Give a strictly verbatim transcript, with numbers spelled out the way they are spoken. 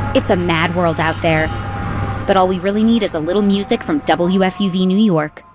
It's a mad world out there. But all we really need is a little music from W F U V New York.